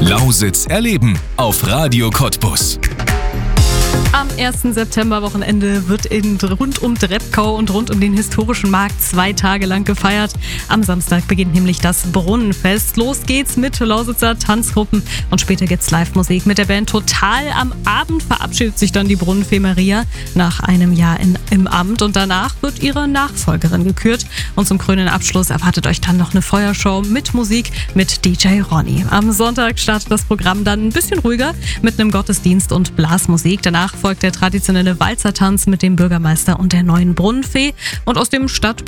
Lausitz erleben auf Radio Cottbus. Am 1. September-Wochenende wird rund um Drebkau und rund um den historischen Markt 2 Tage lang gefeiert. Am Samstag beginnt nämlich das Brunnenfest. Los geht's mit Lausitzer Tanzgruppen und später gibt's Live-Musik mit der Band Total. Am Abend verabschiedet sich dann die Brunnenfee Maria nach einem Jahr im Amt und danach wird ihre Nachfolgerin gekürt. Und zum krönenden Abschluss erwartet euch dann noch eine Feuershow mit Musik mit DJ Ronny. Am Sonntag startet das Programm dann ein bisschen ruhiger mit einem Gottesdienst und Blasmusik. Danach folgt der traditionelle Walzertanz mit dem Bürgermeister und der neuen Brunnenfee. Und aus dem